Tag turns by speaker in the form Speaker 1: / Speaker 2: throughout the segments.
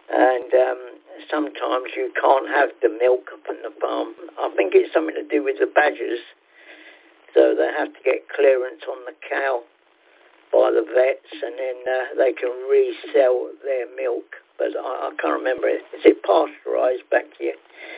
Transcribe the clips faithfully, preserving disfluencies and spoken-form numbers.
Speaker 1: and um, sometimes you can't have the milk from the farm. I think it's something to do with the badgers, so they have to get clearance on the cow by the vets, and then uh, they can resell their milk. But I, I can't remember it. Is it pasteurised back here?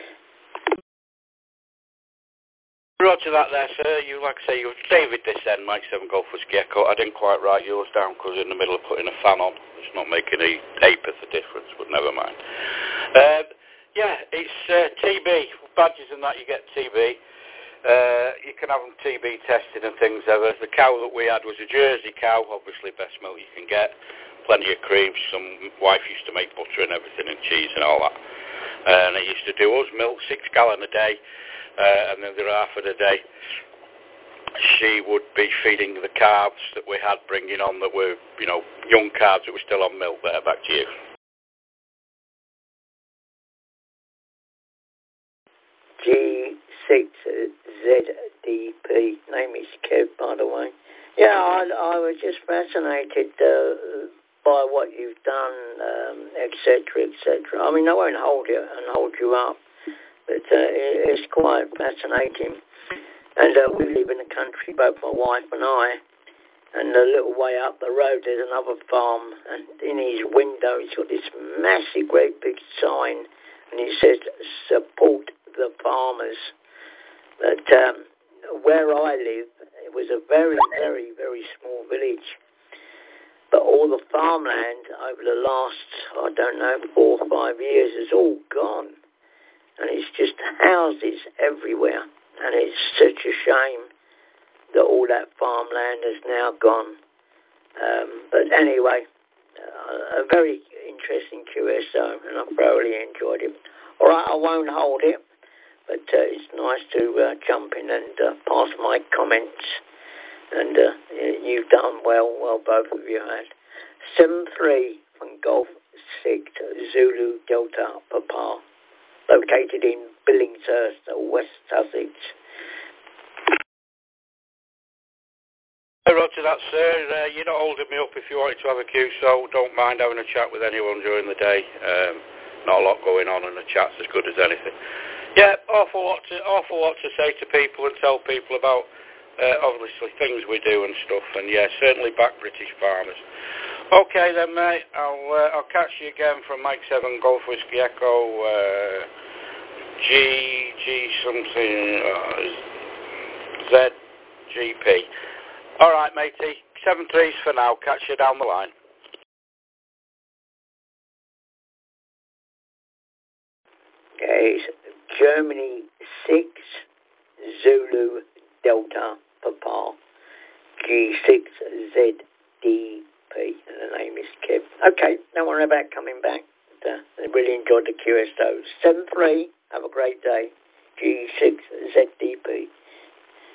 Speaker 2: Roger that there, sir. You, like I say, you David this end, Mike seven Golf Whiskey Echo. I didn't quite write yours down because in the middle of putting a fan on. It's not making a ape of a difference, but never mind. Um, yeah, it's uh, T B. Badges and that, you get T B. Uh, you can have them T B tested and things ever. The cow that we had was a Jersey cow, obviously best milk you can get. Plenty of cream. Some wife used to make butter and everything and cheese and all that. Uh, and it used to do us milk, six gallon a day, uh, and then the other half of the day she would be feeding the calves that we had bringing on that were, you know, young calves that were still on milk there. Back to you.
Speaker 1: G six Z D P. Name is Kev, by the way. Yeah, I, I was just fascinated uh, by what you've done, um, et cetera, et cetera. I mean, I won't hold you and hold you up, but uh, it's quite fascinating. And uh, we live in the country, both my wife and I, and a little way up the road there's another farm, and in his window he's got this massive, great big sign, and he says, support the farmers. But um, where I live, it was a very, very, very small village. But all the farmland over the last, I don't know, four or five years is all gone. And it's just houses everywhere. And it's such a shame that all that farmland is now gone. Um, but anyway, uh, a very interesting Q S O, and I thoroughly enjoyed it. All right, I won't hold it. But uh, it's nice to uh, jump in and uh, pass my comments. And uh, you've done well, well, both of you had. seven three from Golf six Zulu Delta Papa, located in Billingshurst, West Sussex.
Speaker 2: Hey, Roger, that's sir. Uh, you're not holding me up if you wanted to have a Q, so don't mind having a chat with anyone during the day. Um, not a lot going on, and the chat's as good as anything. Yeah, awful lot to awful lot to say to people and tell people about uh, obviously things we do and stuff. And yeah, certainly back British farmers. Okay then, mate. I'll uh, I'll catch you again from Mike Seven Golf Whiskey Echo uh, G G something uh, Z G P. All right, matey. Seven threes for now. Catch you down the line.
Speaker 1: Okay. Germany six Zulu Delta Papa G six Z D P, and the name is Kev. Okay, don't worry about coming back. Uh, I really enjoyed the Q S O. seven three, have a great day. G six Z D P.